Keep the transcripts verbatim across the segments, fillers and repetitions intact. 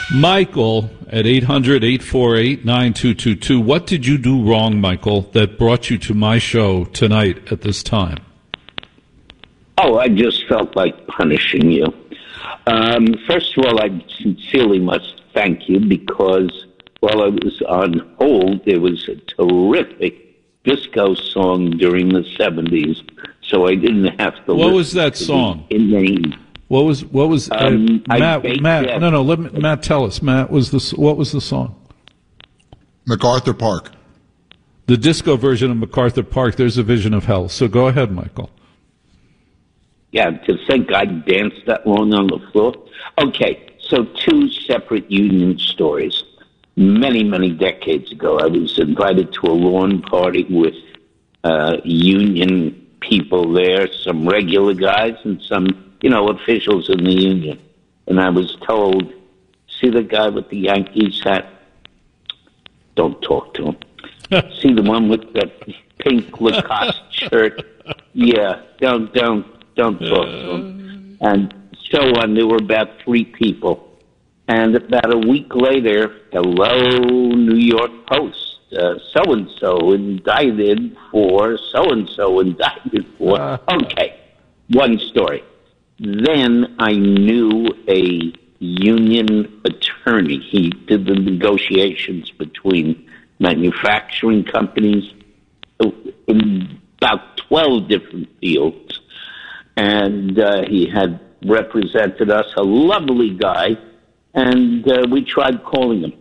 Michael at eight hundred, eight four eight, nine two two two. What did you do wrong, Michael, that brought you to my show tonight at this time? Oh, I just felt like punishing you. Um, first of all, I sincerely must thank you because while I was on hold, there was a terrific disco song during the seventies, so I didn't have to. What was that song? In What was what was um, uh, Matt? Matt, that. no, no. Let me, Matt, tell us. Matt, was this what was the song? MacArthur Park. The disco version of MacArthur Park. There's a vision of hell. So go ahead, Michael. Yeah, to think I danced that long on the floor. Okay, so two separate union stories. Many, many decades ago, I was invited to a lawn party with uh, union people there, some regular guys and some, you know, officials in the union. And I was told, see the guy with the Yankees hat? Don't talk to him. See the one with the pink Lacoste shirt? Yeah, don't, don't, don't talk to him. And so on, there were about three people. And about a week later, hello, New York Post, uh, so-and-so indicted for, so-and-so indicted for. Uh, okay, one story. Then I knew a union attorney. He did the negotiations between manufacturing companies in about twelve different fields. And uh, he had represented us, a lovely guy, and uh, we tried calling him.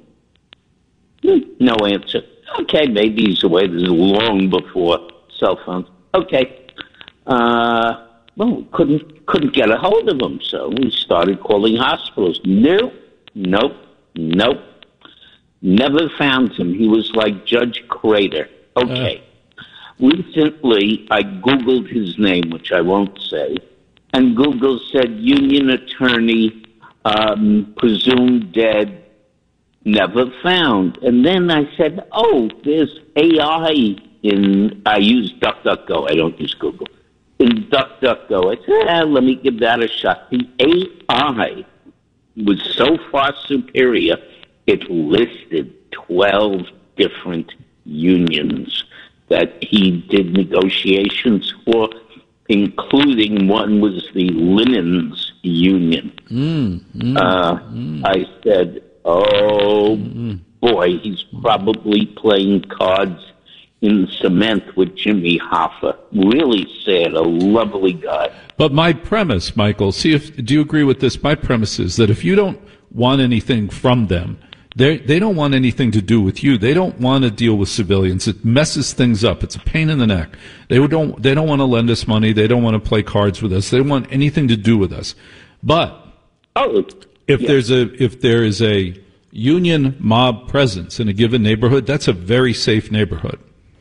No answer. Okay, maybe he's away. This is long before cell phones. Okay. Uh, well, couldn't couldn't get a hold of him, so we started calling hospitals. No, nope, nope. Never found him. He was like Judge Crater. Okay. Uh. Recently, I Googled his name, which I won't say, and Google said union attorney, um, presumed dead, never found. And then I said, oh, there's A I in, I use DuckDuckGo, I don't use Google. In DuckDuckGo, I said, eh, let me give that a shot. The A I was so far superior, it listed twelve different unions that he did negotiations for, including one was the Linens Union. Mm, mm, uh, mm. I said, oh, mm. boy, he's probably playing cards in cement with Jimmy Hoffa. Really sad, a lovely guy. But my premise, Michael, see if do you agree with this? My premise is that if you don't want anything from them, They they don't want anything to do with you. They don't want to deal with civilians. It messes things up. It's a pain in the neck. They don't they don't want to lend us money. They don't want to play cards with us. They don't want anything to do with us. But oh, if yeah. there's a if there is a union mob presence in a given neighborhood, that's a very safe neighborhood.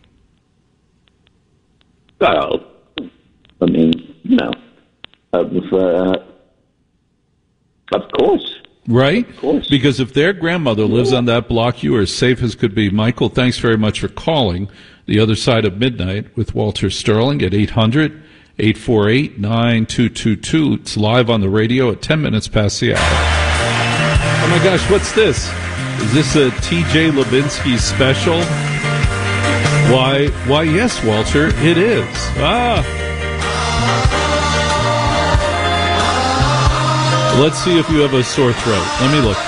Well, I mean, you know, uh, of course. Right? Because if their grandmother lives on that block, you are as safe as could be. Michael, thanks very much for calling The Other Side of Midnight with Walter Sterling at eight hundred, eight four eight, nine two two two. It's live on the radio at ten minutes past the hour. Oh my gosh, what's this? Is this a T J Levinsky special? Why, why yes, Walter, it is. Ah. Let's see if you have a sore throat. Let me look.